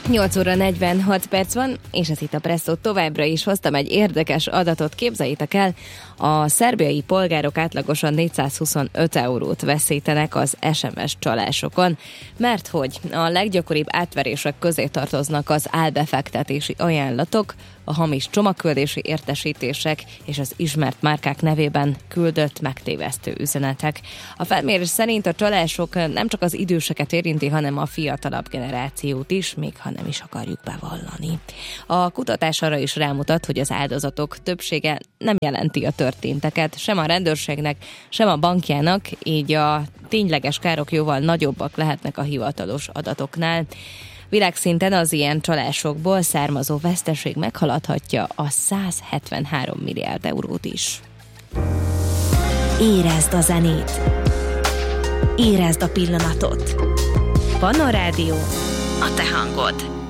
8 óra 46 perc van, és ez itt a Presszó. Továbbra is hoztam egy érdekes adatot. Képzeljétek el, a szerbiai polgárok átlagosan 425 eurót veszítenek az SMS csalásokon, mert hogy a leggyakoribb átverések közé tartoznak az álbefektetési ajánlatok, a hamis csomagküldési értesítések és az ismert márkák nevében küldött megtévesztő üzenetek. A felmérés szerint a csalások nem csak az időseket érinti, hanem a fiatalabb generációt is, még ha nem is akarjuk bevallani. A kutatás arra is rámutat, hogy az áldozatok többsége nem jelenti a történteket, sem a rendőrségnek, sem a bankjának, így a tényleges károk jóval nagyobbak lehetnek a hivatalos adatoknál. Világszinten az ilyen csalásokból származó veszteség meghaladhatja a 173 milliárd eurót is. Érezd a zenét! Érezd a pillanatot! Pannon Rádió, a te hangod!